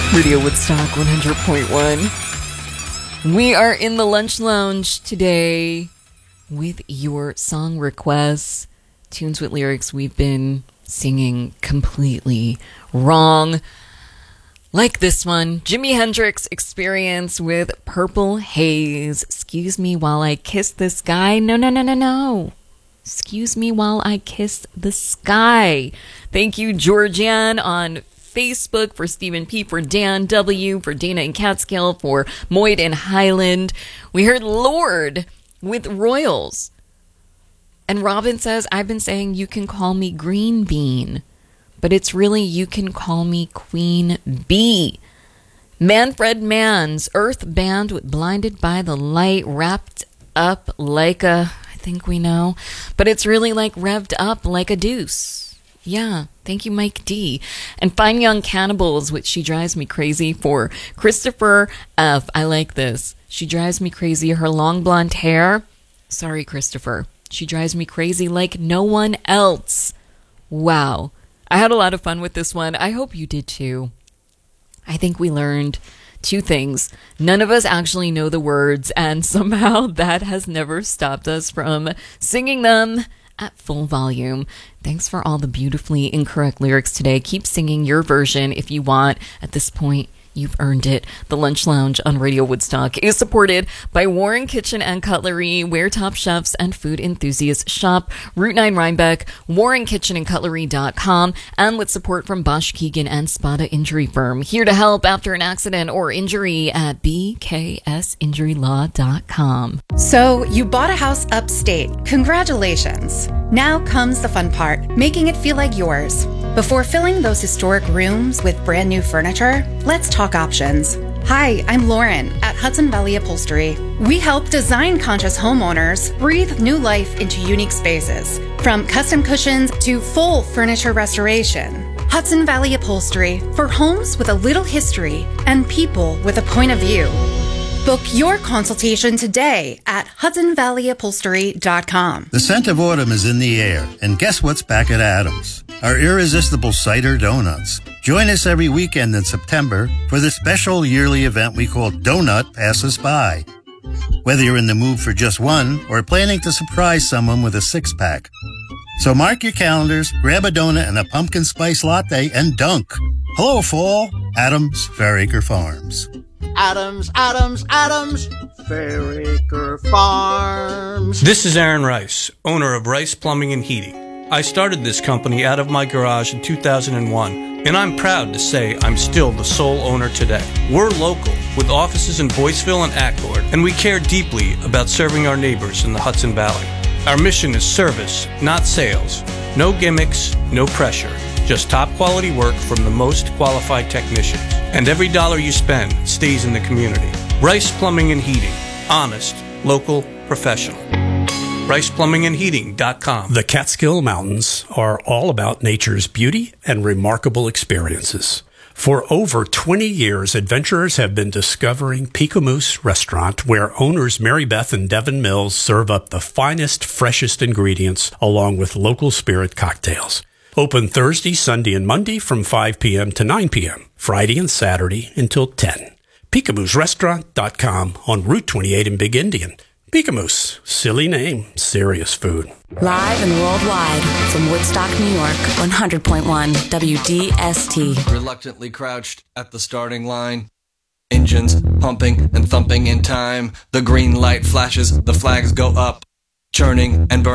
Radio Woodstock 100.1. We are in the Lunch Lounge today with your song requests. Tunes with lyrics we've been singing completely wrong. Like this one, Jimi Hendrix Experience with Purple Haze. Excuse me while I kiss this guy. No. Excuse me while I kiss the sky. Thank you, Georgianne, on Facebook, for Stephen P, for Dan W, for Dana and Catskill, for Moyd and Highland. We heard Lord with Royals. And Robin says, I've been saying you can call me Green Bean, but it's really you can call me Queen Bee. Manfred Mann's Earth Band with Blinded by the Light, wrapped up like a, I think we know, but it's really like revved up like a deuce. Yeah, thank you, Mike D. And Fine Young Cannibals, which She Drives Me Crazy, for Christopher F. I like this. She drives me crazy. Her long blonde hair. Sorry, Christopher. She drives me crazy like no one else. Wow. I had a lot of fun with this one. I hope you did too. I think we learned two things. None of us actually know the words, and somehow that has never stopped us from singing them at full volume. Thanks for all the beautifully incorrect lyrics today. Keep singing your version if you want. At this point, you've earned it. The Lunch Lounge on Radio Woodstock is supported by Warren Kitchen and Cutlery, where top chefs and food enthusiasts shop. Route 9 Rhinebeck, warrenkitchenandcutlery.com, and with support from Bosch Keegan and Spada Injury Firm. Here to help after an accident or injury at bksinjurylaw.com. So, you bought a house upstate. Congratulations. Now comes the fun part, making it feel like yours. Before filling those historic rooms with brand new furniture, let's talk options. Hi, I'm Lauren at Hudson Valley Upholstery. We help design-conscious homeowners breathe new life into unique spaces, from custom cushions to full furniture restoration. Hudson Valley Upholstery, for homes with a little history and people with a point of view. Book your consultation today at HudsonValleyUpholstery.com. The scent of autumn is in the air, and guess what's back at Adams? Our irresistible cider donuts. Join us every weekend in September for the special yearly event we call Donut Passes By. Whether you're in the mood for just one or planning to surprise someone with a six-pack. So mark your calendars, grab a donut and a pumpkin spice latte, and dunk. Hello, fall. Adams Fairacre Farms. Adams, Fairacre Farms. This is Aaron Rice, owner of Rice Plumbing and Heating. I started this company out of my garage in 2001, and I'm proud to say I'm still the sole owner today. We're local, with offices in Boyceville and Accord, and we care deeply about serving our neighbors in the Hudson Valley. Our mission is service, not sales. No gimmicks, no pressure. Just top quality work from the most qualified technicians. And every dollar you spend stays in the community. Rice Plumbing and Heating. Honest, local, professional. RicePlumbingandHeating.com. The Catskill Mountains are all about nature's beauty and remarkable experiences. For over 20 years, adventurers have been discovering Picamous Restaurant, where owners Mary Beth and Devin Mills serve up the finest, freshest ingredients along with local spirit cocktails. Open Thursday, Sunday, and Monday from 5 p.m. to 9 p.m., Friday and Saturday until 10. PicamousRestaurant.com on Route 28 in Big Indian. Picamous, silly name, serious food. Live and worldwide from Woodstock, New York, 100.1 WDST. Reluctantly crouched at the starting line. Engines pumping and thumping in time. The green light flashes, the flags go up. Churning and burning.